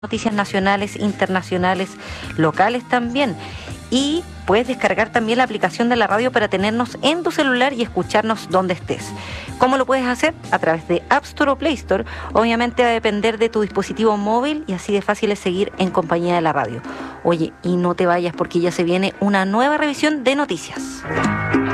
noticias nacionales, internacionales, locales también. Y puedes descargar también la aplicación de la radio para tenernos en tu celular y escucharnos donde estés. ¿Cómo lo puedes hacer? A través de App Store o Play Store. Obviamente va a depender de tu dispositivo móvil y así de fácil es seguir en compañía de la radio. Oye, y no te vayas porque ya se viene una nueva revisión de noticias.